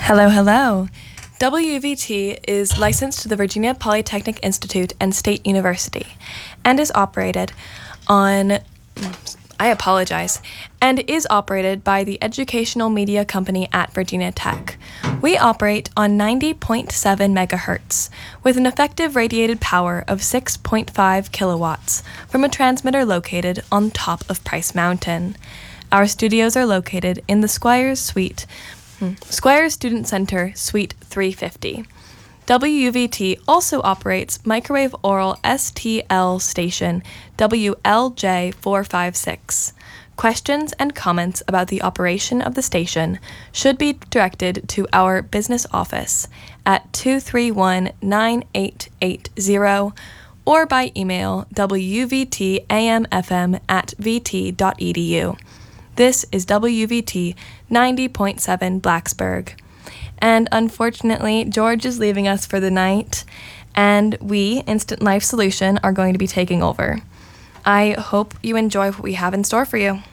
Hello, hello. WVT is licensed to the Virginia Polytechnic Institute and State University and is operated on, and is operated by the Educational Media Company at Virginia Tech. We operate on 90.7 megahertz with an effective radiated power of 6.5 kilowatts from a transmitter located on top of Price Mountain. Our studios are located in the Squires Student Center, Suite 350. WUVT also operates microwave oral STL station WLJ456. Questions and comments about the operation of the station should be directed to our business office at 231-9880 or by email wvtamfm@vt.edu. This is WVT 90.7 Blacksburg. And unfortunately, George is leaving us for the night, and we, Instant Life Solution, are going to be taking over. I hope you enjoy what we have in store for you.